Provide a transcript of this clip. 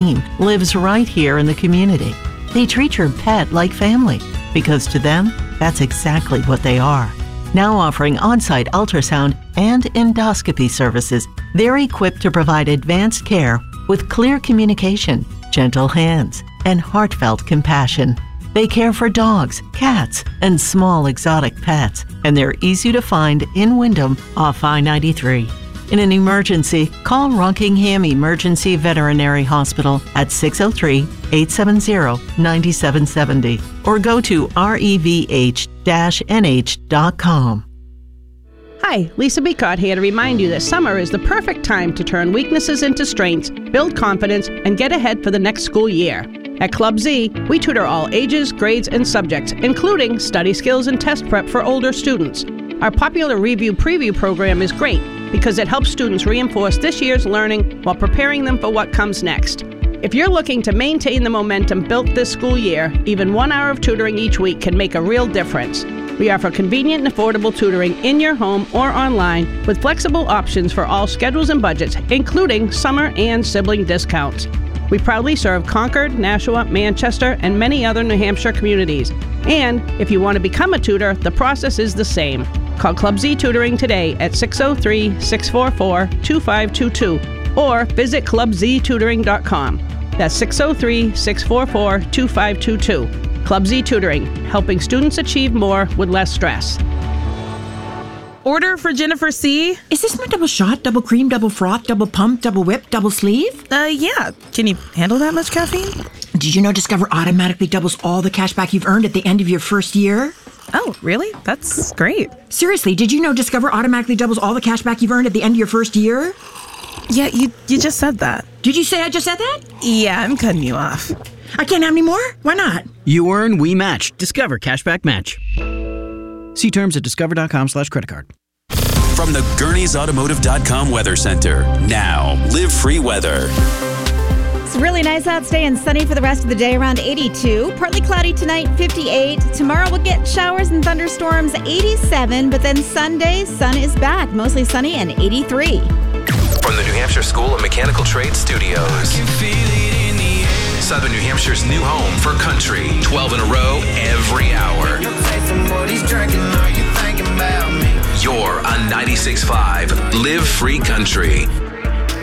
team lives right here in the community. They treat your pet like family because to them, that's exactly what they are. Now offering on-site ultrasound and endoscopy services, they're equipped to provide advanced care with clear communication, gentle hands, and heartfelt compassion. They care for dogs, cats, and small exotic pets, and they're easy to find in Wyndham off I-93. In an emergency, call Rockingham Emergency Veterinary Hospital at 603-870-9770 or go to revh-nh.com. Hi, Lisa Beacott here to remind you that summer is the perfect time to turn weaknesses into strengths, build confidence, and get ahead for the next school year. At Club Z, we tutor all ages, grades, and subjects, including study skills and test prep for older students. Our popular Review Preview program is great because it helps students reinforce this year's learning while preparing them for what comes next. If you're looking to maintain the momentum built this school year, even 1 hour of tutoring each week can make a real difference. We offer convenient and affordable tutoring in your home or online with flexible options for all schedules and budgets, including summer and sibling discounts. We proudly serve Concord, Nashua, Manchester, and many other New Hampshire communities. And if you want to become a tutor, the process is the same. Call Club Z Tutoring today at 603-644-2522 or visit clubztutoring.com. That's 603-644-2522. Club Z Tutoring, helping students achieve more with less stress. Order for Jennifer C. Is this my double shot, double cream, double froth, double pump, double whip, double sleeve? Yeah. Can you handle that much caffeine? Did you know Discover automatically doubles all the cash back you've earned at the end of your first year? Oh, really? That's great. Seriously, did you know Discover automatically doubles all the cash back you've earned at the end of your first year? Yeah, you just said that. Did you say I just said that? Yeah, I'm cutting you off. I can't have any more? Why not? You earn, we match. Discover Cashback Match. See terms at discover.com/creditcard. From the Gurney'sAutomotive.com Weather Center. Now, Live Free Weather. It's really nice out, staying sunny for the rest of the day, around 82. Partly cloudy tonight, 58. Tomorrow we'll get showers and thunderstorms, 87. But then Sunday, sun is back, mostly sunny and 83. From the New Hampshire School of Mechanical Trade Studios. Southern New Hampshire's new home for country. 12 in a row, every hour. You're on 96.5 Live Free Country.